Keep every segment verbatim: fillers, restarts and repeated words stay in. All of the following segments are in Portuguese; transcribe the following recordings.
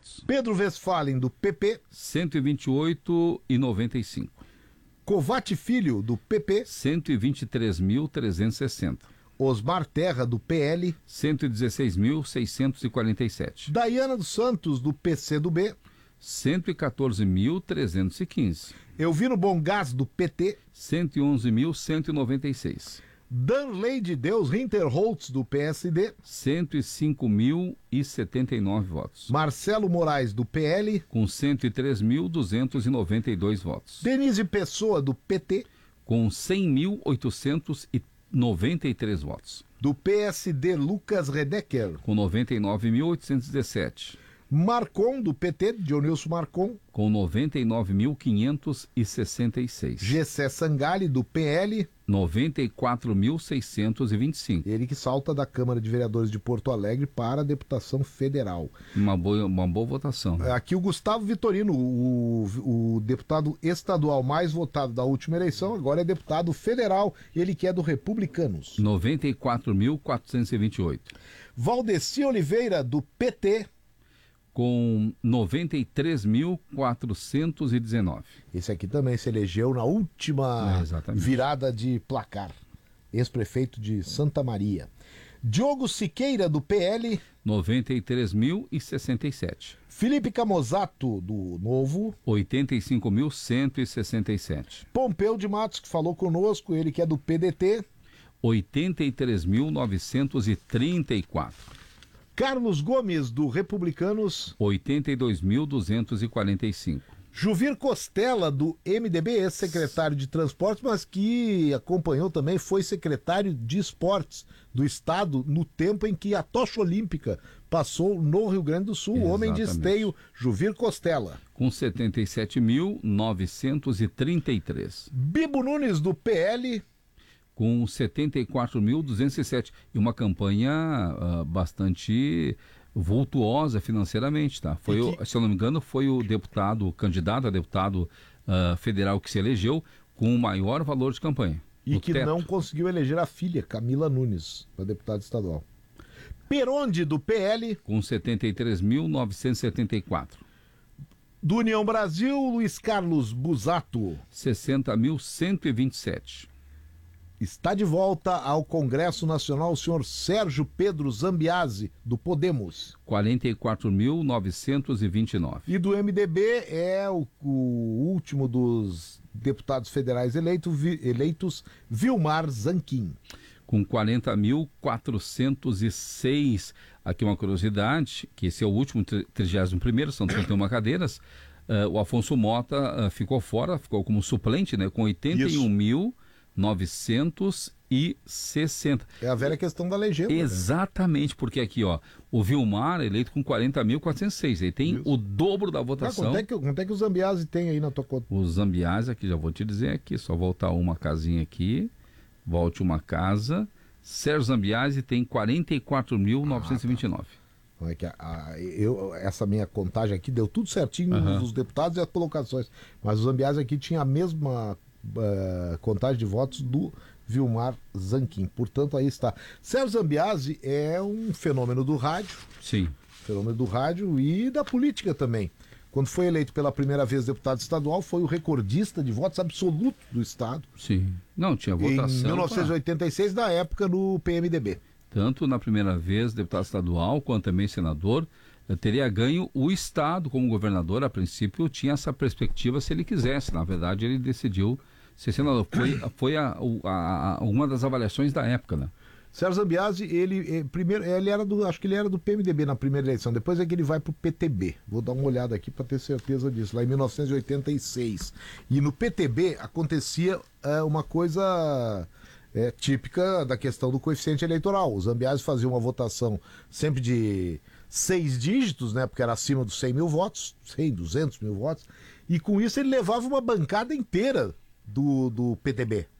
votos. Pedro Westphalen, do P P, cento e vinte e oito e noventa e cinco. Covate Filho, do P P, cento e vinte e três mil trezentos e sessenta. Osmar Terra, do P L, cento e dezesseis mil seiscentos e quarenta e sete. Daiana dos Santos, do P C do B, cento e quatorze mil trezentos e quinze. Elvino Bongás, do P T, cento e onze mil cento e noventa e seis. Danley de Deus Rinterholtz, do P S D, cento e cinco mil e setenta e nove votos. Marcelo Moraes, do P L, Com cento e três mil duzentos e noventa e dois votos. Denise Pessoa, do P T, Com cem mil oitocentos e noventa e três votos. do P S D, Lucas Redecker, Com noventa e nove mil oitocentos e dezessete. Marcon, do P T, Dionilson Marcon, Com noventa e nove mil quinhentos e sessenta e seis. Gessé Sangali, do P L, noventa e quatro mil seiscentos e vinte e cinco. ele que salta da Câmara de Vereadores de Porto Alegre para a deputação federal. Uma boa, uma boa votação. Né? Aqui o Gustavo Vitorino, o, o deputado estadual mais votado da última eleição, agora é deputado federal, ele que é do Republicanos. noventa e quatro mil quatrocentos e vinte e oito. Valdeci Oliveira, do P T, Com noventa e três mil quatrocentos e dezenove. esse aqui também se elegeu na última É, exatamente. virada de placar, ex-prefeito de Santa Maria. Diogo Siqueira, do P L, noventa e três mil e sessenta e sete. Felipe Camozato, do Novo, oitenta e cinco mil cento e sessenta e sete. Pompeu de Matos, que falou conosco, ele que é do P D T, oitenta e três mil novecentos e trinta e quatro. Carlos Gomes, do Republicanos, oitenta e dois mil duzentos e quarenta e cinco. Juvir Costela, do M D B, ex-secretário de Transportes, mas que acompanhou também, foi secretário de Esportes do Estado no tempo em que a tocha olímpica passou no Rio Grande do Sul. O homem de Exatamente. esteio, Juvir Costela. Com setenta e sete mil novecentos e trinta e três. Bibo Nunes, do P L, Com setenta e quatro mil duzentos e sete. E uma campanha ah, bastante vultuosa financeiramente, tá? Foi, E que- o, se eu não me engano, foi o deputado, o candidato a deputado ah, federal que se elegeu com o maior valor de campanha. e No que teto. não conseguiu eleger a filha, Camila Nunes, para deputado estadual. Peronde, do P L, Com setenta e três mil novecentos e setenta e quatro. do União Brasil, Luiz Carlos Busato. sessenta mil cento e vinte e sete. Está de volta ao Congresso Nacional o senhor Sérgio Pedro Zambiase, do Podemos. quarenta e quatro mil novecentos e vinte e nove. E do M D B é o, o último dos deputados federais eleito, vi, eleitos, Vilmar Zanquim. Com quarenta mil quatrocentos e seis. Aqui uma curiosidade, que esse é o último, trigésimo primeiro, são trinta e uma cadeiras. Uh, o Afonso Mota uh, ficou fora, ficou como suplente, né, com oitenta e um mil novecentos e sessenta. É a velha questão da legenda. Exatamente, porque aqui, ó, o Vilmar eleito com quarenta mil quatrocentos e seis, ele tem Isso. o dobro da Ah, votação. quanto, é que, quanto é que o Zambiase tem aí na tua conta? Os Zambiás aqui, já vou te dizer aqui, só voltar uma casinha aqui, volte uma casa. Sérgio Zambiase tem quarenta e quatro mil novecentos e vinte e nove. Como é que a, a- eu, essa minha contagem aqui deu tudo certinho, Aham. os deputados e as colocações. Mas o Zambiase aqui tinha a mesma eh, contagem de votos do Vilmar Zanquim. Portanto, aí está. Sérgio Zambiase é um fenômeno do rádio, Sim. fenômeno do rádio e da política também. Quando foi eleito pela primeira vez deputado estadual, foi o recordista de votos absoluto do Estado. Sim. Não, tinha votação. Em mil novecentos e oitenta e seis, na época no P M D B. Tanto na primeira vez deputado estadual, quanto também senador, eh, teria ganho o Estado como governador. A princípio tinha essa perspectiva se ele quisesse. Na verdade, ele decidiu ser senador. Foi, foi a, a, a, uma das avaliações da época, né? Sérgio Zambiase, ele, eh, primeiro, ele era do, acho que ele era do P M D B na primeira eleição, depois é que ele vai pro P T B. Vou dar uma olhada aqui para ter certeza disso, lá em mil novecentos e oitenta e seis. E no P T B acontecia eh, uma coisa eh, típica da questão do coeficiente eleitoral. O Zambiase fazia uma votação sempre de seis dígitos, né, porque era acima dos cem mil votos, cem, duzentos mil votos, e com isso ele levava uma bancada inteira do, do P T B.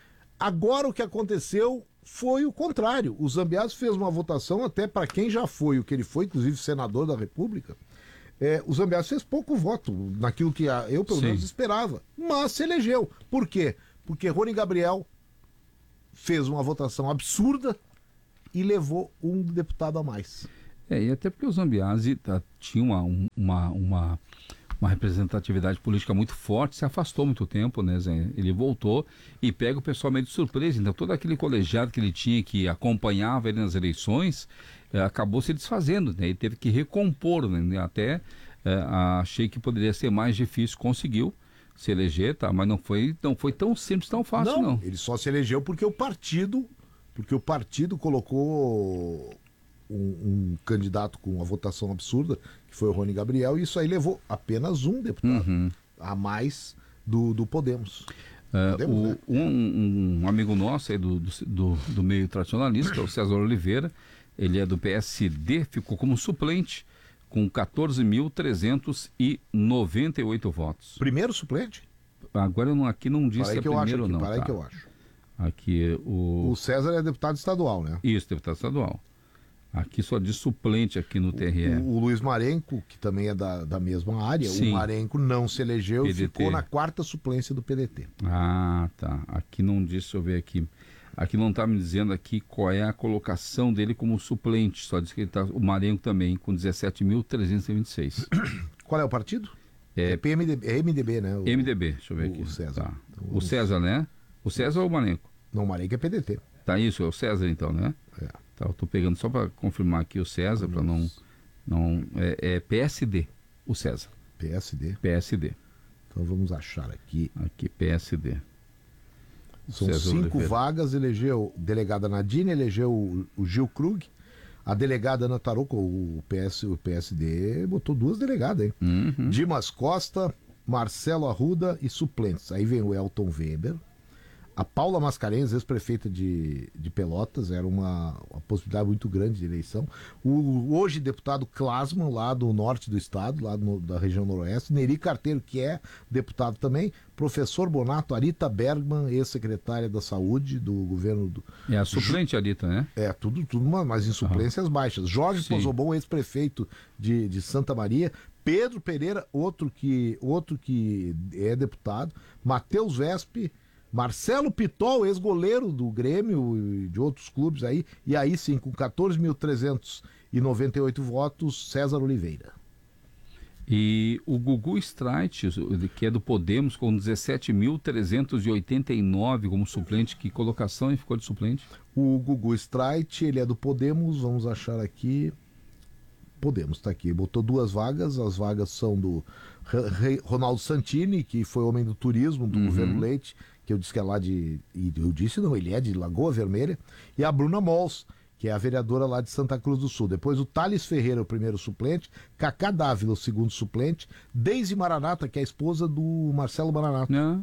Agora o que aconteceu foi o contrário. O Zambiase fez uma votação até para quem já foi o que ele foi, inclusive senador da República. É, o Zambiase fez pouco voto naquilo que a, eu pelo Sim. menos esperava, mas se elegeu. Por quê? Porque Rony Gabriel fez uma votação absurda e levou um deputado a mais. É, e até porque o Zambiase tá, tinha uma, uma, uma, uma representatividade política muito forte, se afastou muito tempo, né, Zé? Ele voltou e pega o pessoal meio de surpresa. Então, todo aquele colegiado que ele tinha, que acompanhava ele nas eleições, eh, acabou se desfazendo, né? Ele teve que recompor, né? Até eh, achei que poderia ser mais difícil, conseguiu se eleger, tá? Mas não foi, não foi tão simples, tão fácil, não. Não, ele só se elegeu porque o partido, porque o partido colocou um, um candidato com uma votação absurda, que foi o Rony Gabriel, e isso aí levou apenas um deputado Uhum. a mais do, do Podemos. Uh, Podemos, o- né? um, um amigo nosso aí do, do, do, do meio tradicionalista, o César Oliveira, ele é do P S D, ficou como suplente com quatorze mil trezentos e noventa e oito votos. Primeiro suplente? Agora eu não, aqui não diz Para se aí é que eu acho primeiro aqui, ou não. para aí Tá? que eu acho. Aqui o... O César é deputado estadual, né? Isso, deputado estadual. Aqui só diz suplente aqui no T R E. O, o Luiz Marenco, que também é da, da mesma área, Sim. o Marenco não se elegeu P D T. e ficou na quarta suplência do P D T. Ah, tá. Aqui não diz, deixa eu ver aqui. Aqui não está me dizendo aqui qual é a colocação dele como suplente. Só diz que ele está, o Marenco também, com dezessete mil trezentos e vinte e seis. Qual é o partido? É, É, P M D B, é M D B, né? O, M D B, deixa eu ver o aqui. César. Tá. Então, O vamos- César, né? O César ou o Marenco? Não, o Marenco é P D T. Tá isso, é o César então, né? É. Tá, eu tô pegando só para confirmar aqui o César, para não... não é, é P S D, o César. P S D. P S D. Então vamos achar aqui. Aqui, P S D. São César cinco Oliveira. vagas, elegeu delegada Nadine, elegeu o, o Gil Krug, a delegada Ana Tarouco, o, P S, o P S D botou duas delegadas, hein? Uhum. Dimas Costa, Marcelo Arruda e suplentes. Aí vem o Elton Weber, a Paula Mascarenhas, ex-prefeita de, de Pelotas, era uma, uma possibilidade muito grande de eleição. O hoje deputado Klasman, lá do norte do estado, lá no- da região noroeste. Neri Carteiro, que é deputado também. Professor Bonato, Arita Bergman, ex-secretária da Saúde do governo do... É a suplente Arita, né? É, tudo, tudo uma- mas em suplências baixas. Jorge Sim. Pozobon, ex-prefeito de, de Santa Maria. Pedro Pereira, outro que, outro que é deputado. Matheus Vespe. Marcelo Pitol, ex-goleiro do Grêmio e de outros clubes aí. E aí sim, com quatorze mil trezentos e noventa e oito votos, César Oliveira. E o Gugu Streit, que é do Podemos, com dezessete mil trezentos e oitenta e nove como suplente. Que colocação, e ficou de suplente? O Gugu Streit, ele é do Podemos, vamos achar aqui. Podemos, tá aqui. Botou duas vagas, as vagas são do Re- Re- Ronaldo Santini, que foi homem do turismo do Uhum. governo Leite, que eu disse que é lá de. E eu disse não, ele é de Lagoa Vermelha, e a Bruna Mols, que é a vereadora lá de Santa Cruz do Sul. Depois o Thales Ferreira, o primeiro suplente, Cacá Dávila, o segundo suplente, Deise Maranata, que é a esposa do Marcelo Maranata. Não.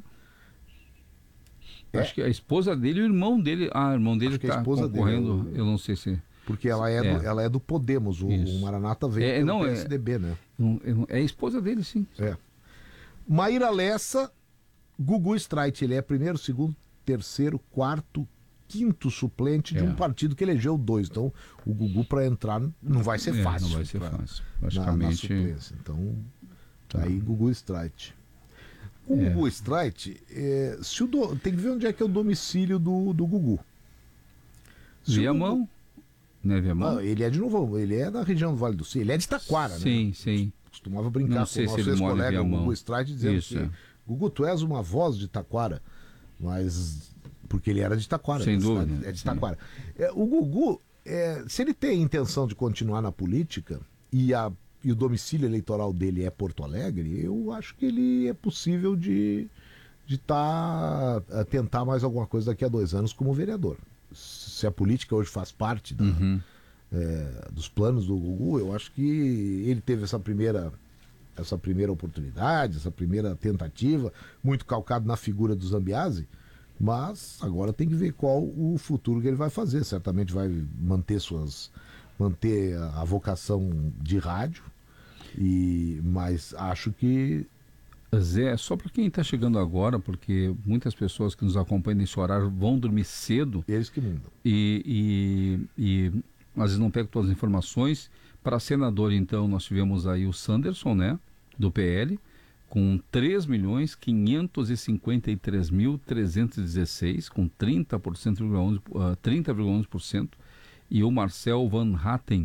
É? Acho que a esposa dele e o irmão dele. Ah, o irmão dele Acho que é a está esposa concorrendo. dele, Eu não sei se. Porque ela é, É. Do, ela é do Podemos, o, Isso. o Maranata veio É, pelo não, é- P S D B, né? não- eu não- É a esposa dele, sim. É. Maíra Lessa, Gugu Streit, ele é primeiro, segundo, terceiro, quarto, quinto suplente de É. um partido que elegeu dois. Então, o Gugu para entrar não vai ser É, fácil. Não vai ser pra- fácil. Na, na Praticamente. suplência. Então, tá Tá. aí Gugu Streit. O É. Gugu Streit, é, se o do- tem que ver onde é que é o domicílio do, do Gugu. Se o Gugu- Viamão? Né, Viamão? Ah, ele é de novo, ele é da região do Vale do Sil, ele é de Taquara, né? Sim, sim. Costumava brincar Não com sei o se nosso ele mora em ex-colega, o Viamão. Gugu Streit, dizendo Isso, que é. Gugu, tu és uma voz de Taquara, mas porque ele era de Taquara. Sem da cidade, dúvida, É de sim. Taquara. É, o Gugu, é, se ele tem a intenção de continuar na política e, a, e o domicílio eleitoral dele é Porto Alegre, eu acho que ele é possível de, de tá, a tentar mais alguma coisa daqui a dois anos como vereador. Se a política hoje faz parte da, Uhum. é, dos planos do Gugu, eu acho que ele teve essa primeira essa primeira oportunidade, essa primeira tentativa, muito calcado na figura do Zambiase, mas agora tem que ver qual o futuro que ele vai fazer. Certamente vai manter suas manter a, a vocação de rádio, e mas acho que Zé, só para quem está chegando agora, porque muitas pessoas que nos acompanham nesse horário vão dormir cedo eles que mudam. e, e, e às vezes não pegam todas as informações. Para senador, então, nós tivemos aí o Sanderson, né, do P L, com três milhões quinhentos e cinquenta e três mil trezentos e dezesseis, com trinta vírgula onze por cento, uh, trinta vírgula onze por cento, e o Marcel Van Hatten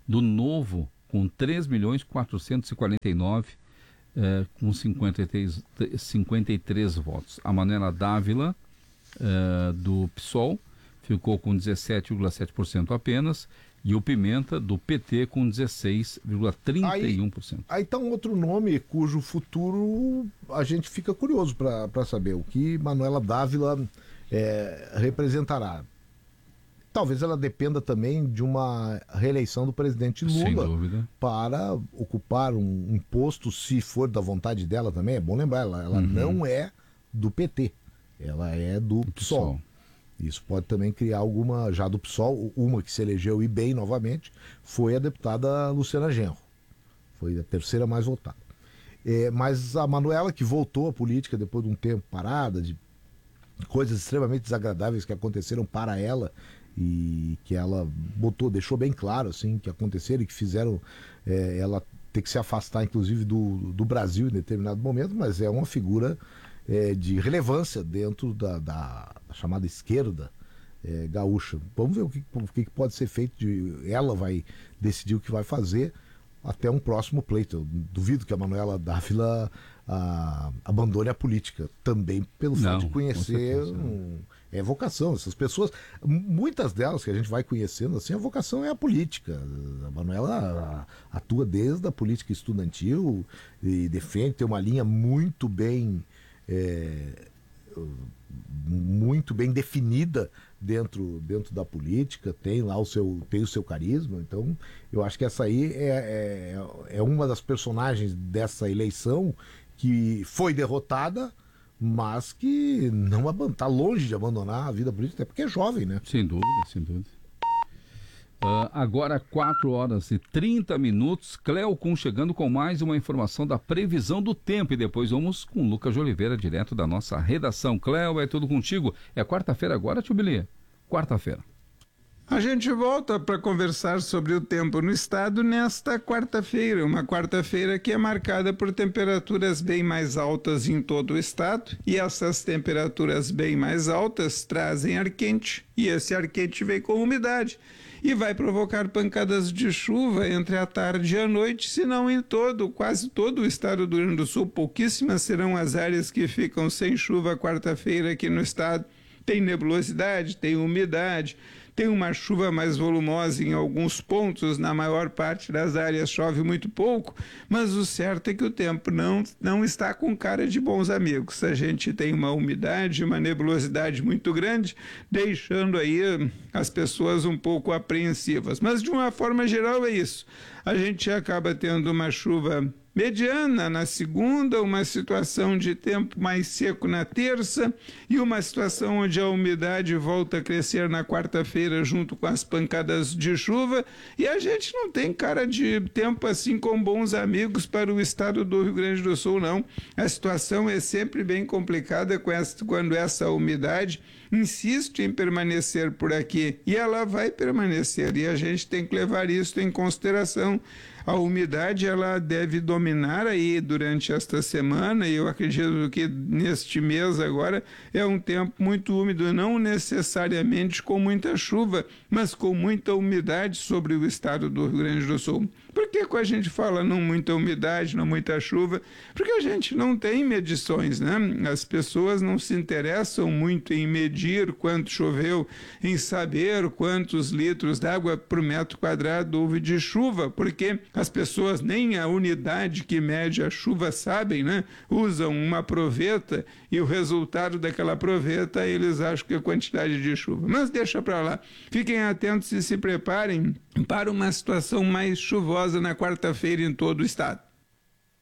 do Novo, com três milhões quatrocentos e quarenta e nove, eh, com cinquenta e três, cinquenta e três votos. A Manuela Dávila, eh, do PSOL, ficou com dezessete vírgula sete por cento apenas, e o Pimenta, do P T, com dezesseis vírgula trinta e um por cento. Aí está um outro nome cujo futuro a gente fica curioso para saber o que Manuela Dávila é, representará. Talvez ela dependa também de uma reeleição do presidente Lula para ocupar um, um posto, se for da vontade dela também. É bom lembrar, ela, ela uhum. não é do P T, ela é do PSOL. Isso pode também criar alguma, já do PSOL, uma que se elegeu e bem novamente, foi a deputada Luciana Genro. Foi a terceira mais votada. É, mas a Manuela, que voltou à política depois de um tempo parada, de coisas extremamente desagradáveis que aconteceram para ela, e que ela botou, deixou bem claro assim, que aconteceram e que fizeram é, ela ter que se afastar, inclusive, do, do Brasil em determinado momento, mas é uma figura é, de relevância dentro da, da, da chamada esquerda é, gaúcha. Vamos ver o que, o que pode ser feito. De, ela vai decidir o que vai fazer até um próximo pleito. Eu duvido que a Manuela Dávila a, abandone a política, também pelo Não, fato de conhecer um, é vocação. Essas pessoas, muitas delas que a gente vai conhecendo assim, a vocação é a política. A Manuela atua desde a política estudantil e defende, tem uma linha muito bem é, muito bem definida dentro, dentro da política, tem lá o seu, tem o seu carisma. Então eu acho que essa aí é, é, é uma das personagens dessa eleição que foi derrotada, mas que não está longe de abandonar a vida política, até porque é jovem, né? Sem dúvida, sem dúvida. Uh, agora quatro horas e trinta minutos, Cleocum chegando com mais uma informação da previsão do tempo, e depois vamos com o Lucas de Oliveira, direto da nossa redação. Cleo, é tudo contigo. É quarta-feira agora, tio Billy? Quarta-feira. A gente volta para conversar sobre o tempo no estado nesta quarta-feira, uma quarta-feira que é marcada por temperaturas bem mais altas em todo o estado, e essas temperaturas bem mais altas trazem ar quente, e esse ar quente vem com umidade e vai provocar pancadas de chuva entre a tarde e a noite, se não em todo, quase todo o estado do Rio Grande do Sul. Pouquíssimas serão as áreas que ficam sem chuva quarta-feira aqui no estado. Tem nebulosidade, tem umidade, tem uma chuva mais volumosa em alguns pontos, na maior parte das áreas chove muito pouco, mas o certo é que o tempo não, não está com cara de bons amigos. A gente tem uma umidade, uma nebulosidade muito grande, deixando aí as pessoas um pouco apreensivas. Mas de uma forma geral é isso. A gente acaba tendo uma chuva mediana na segunda, uma situação de tempo mais seco na terça e uma situação onde a umidade volta a crescer na quarta-feira junto com as pancadas de chuva, e a gente não tem cara de tempo assim com bons amigos para o estado do Rio Grande do Sul, não. A situação é sempre bem complicada com essa, quando essa umidade insiste em permanecer por aqui, e ela vai permanecer, e a gente tem que levar isso em consideração. A umidade ela deve dominar aí durante esta semana, e eu acredito que neste mês agora é um tempo muito úmido, não necessariamente com muita chuva, mas com muita umidade sobre o estado do Rio Grande do Sul. Por que a gente fala não muita umidade, não muita chuva? Porque a gente não tem medições, né? As pessoas não se interessam muito em medir quanto choveu, em saber quantos litros d'água por metro quadrado houve de chuva, porque as pessoas nem a unidade que mede a chuva sabem, né? Usam uma proveta e o resultado daquela proveta eles acham que é a quantidade de chuva. Mas deixa para lá. Fiquem atentos e se preparem para uma situação mais chuvosa na quarta-feira em todo o estado.